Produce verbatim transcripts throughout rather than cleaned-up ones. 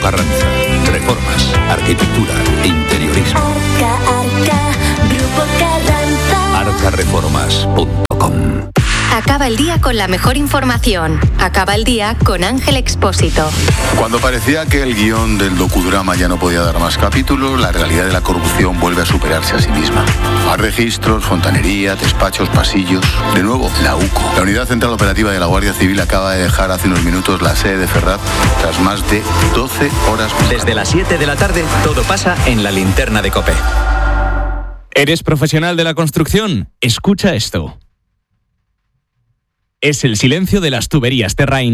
Arranza. Reformas, arquitectura, interiorismo. Arca, Arca, Grupo Carranza. arca reformas punto com. Acaba el día con la mejor información. Acaba el día con Ángel Expósito. Cuando parecía que el guión del docudrama ya no podía dar más capítulos, la realidad de la corrupción vuelve a superarse a sí misma. Más registros, fontanería, despachos, pasillos. De nuevo, la UCO. La Unidad Central Operativa de la Guardia Civil acaba de dejar hace unos minutos la sede de Ferraz tras más de doce horas. Desde las siete de la tarde, todo pasa en la linterna de COPE. ¿Eres profesional de la construcción? Escucha esto. Es el silencio de las tuberías Terrain.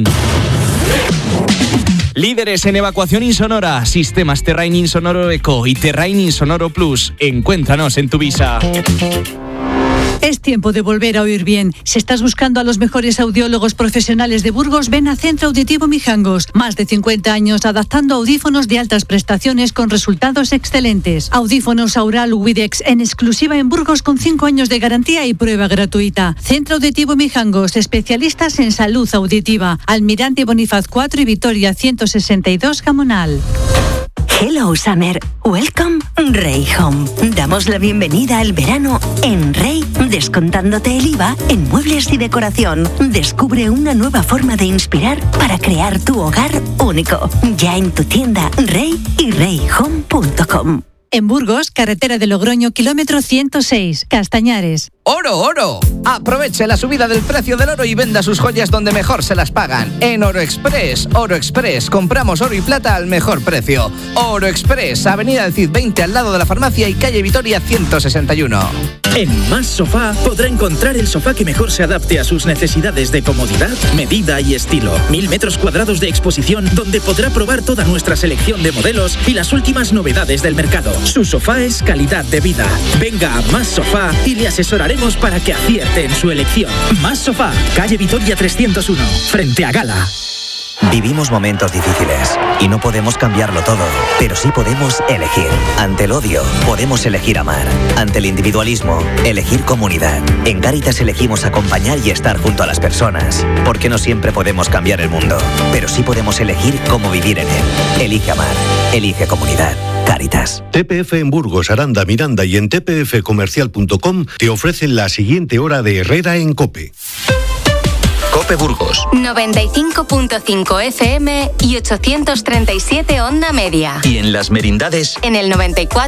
Líderes en evacuación insonora, sistemas Terrain Insonoro Eco y Terrain Insonoro Plus. Encuéntranos en Tuvisa. Es tiempo de volver a oír bien. Si estás buscando a los mejores audiólogos profesionales de Burgos, ven a Centro Auditivo Mijangos. Más de cincuenta años adaptando audífonos de altas prestaciones con resultados excelentes. Audífonos Aural Widex en exclusiva en Burgos con cinco años de garantía y prueba gratuita. Centro Auditivo Mijangos, especialistas en salud auditiva. Almirante Bonifaz cuatro y Vitoria ciento sesenta y dos Gamonal. Hello Summer, welcome Rey Home. Damos la bienvenida al verano en Rey, descontándote el I V A en muebles y decoración. Descubre una nueva forma de inspirar para crear tu hogar único. Ya en tu tienda Rey y rey home punto com. En Burgos, carretera de Logroño, kilómetro ciento seis, Castañares. ¡Oro, oro! Aproveche la subida del precio del oro y venda sus joyas donde mejor se las pagan. En Oro Express. Oro Express. Compramos oro y plata al mejor precio. Oro Express. Avenida del Cid veinte al lado de la farmacia y calle Vitoria ciento sesenta y uno. En Más Sofá podrá encontrar el sofá que mejor se adapte a sus necesidades de comodidad, medida y estilo. Mil metros cuadrados de exposición donde podrá probar toda nuestra selección de modelos y las últimas novedades del mercado. Su sofá es calidad de vida. Venga a Más Sofá y le asesoraremos para que acierte en su elección. Más Sofá, calle Vitoria trescientos uno, frente a Gala. Vivimos momentos difíciles y no podemos cambiarlo todo, pero sí podemos elegir. Ante el odio, podemos elegir amar. Ante el individualismo, elegir comunidad. En Cáritas elegimos acompañar y estar junto a las personas, porque no siempre podemos cambiar el mundo, pero sí podemos elegir cómo vivir en él. Elige amar, elige comunidad. Cáritas. T P F en Burgos, Aranda, Miranda y en t p f comercial punto com te ofrecen la siguiente hora de Herrera en COPE. COPE Burgos. noventa y cinco punto cinco F M y ochocientos treinta y siete onda media. Y en Las Merindades. En el noventa y cuatro.